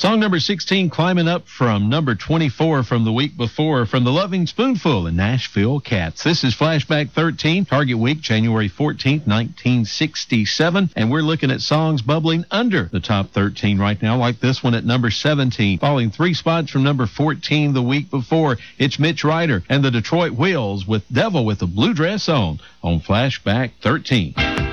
Song number 16, climbing up from number 24 from the week before, from the Loving Spoonful and Nashville Cats. This is Flashback 13, Target Week, January 14th, 1967. And we're looking at songs bubbling under the top 13 right now, like this one at number 17. Falling 3 spots from number 14 the week before, it's Mitch Ryder and the Detroit Wheels with Devil with a Blue Dress on Flashback 13.